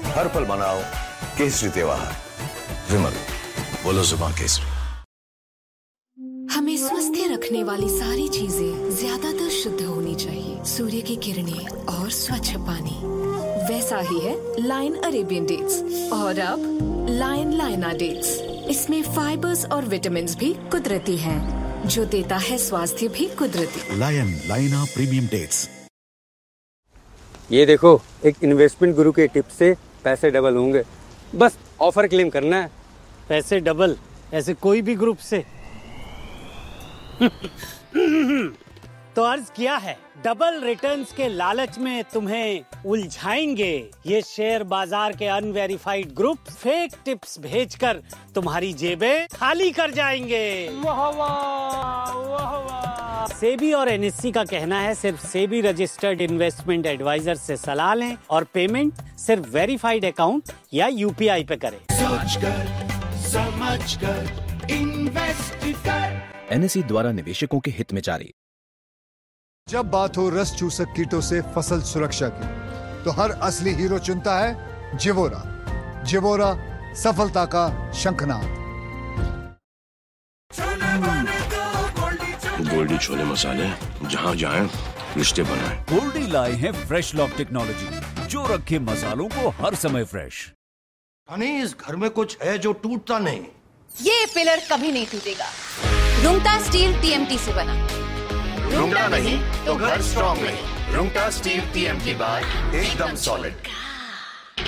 हर पल मनाओ केसरी त्योहार। विमल, बोलो जुबान केसरी। हमें स्वस्थ रखने वाली सारी चीजें ज्यादातर शुद्ध होनी चाहिए। सूर्य की किरणें और स्वच्छ पानी, वैसा ही है लायन अरेबियन डेट्स। और अब लायन लायना डेट्स, इसमें फाइबर्स और विटामिन्स भी कुदरती हैं, जो देता है स्वास्थ्य भी कुदरती। लायन लायना प्रीमियम डेट्स। ये देखो, एक इन्वेस्टमेंट गुरु के टिप्स से पैसे डबल होंगे। बस ऑफर क्लेम करना है। पैसे डबल ऐसे कोई भी ग्रुप से तो अर्ज किया है, डबल रिटर्न्स के लालच में तुम्हें उलझाएंगे ये शेयर बाजार के अनवेरिफाइड ग्रुप। फेक टिप्स भेजकर तुम्हारी जेबें खाली कर जाएंगे। वाह वाह, वाह वाह। सेबी और एनएससी का कहना है सिर्फ सेबी रजिस्टर्ड इन्वेस्टमेंट एडवाइजर से सलाह लें और पेमेंट सिर्फ वेरिफाइड अकाउंट या यूपीआई पे करें। सोचकर समझकर इन्वेस्ट कर। एनएससी द्वारा निवेशकों के हित में जारी। जब बात हो रस चूसक कीटों से फसल सुरक्षा की, तो हर असली हीरो चुनता है जिवोरा। जिवोरा, सफलता का शंखनाद। गोल्डी छोले मसाले, जहाँ जाएं रिश्ते बनाएं। गोल्डी लाए हैं फ्रेश लॉक टेक्नोलॉजी, जो रखे मसालों को हर समय फ्रेश। हनी, इस घर में कुछ है जो टूटता नहीं। ये पिलर कभी नहीं टूटेगा। रुंगटा स्टील टीएमटी से बना। रुंगटा नहीं तो घर स्ट्रॉन्ग नहीं। रुंगटा स्टील टीएमटी बार एकदम सॉलिड।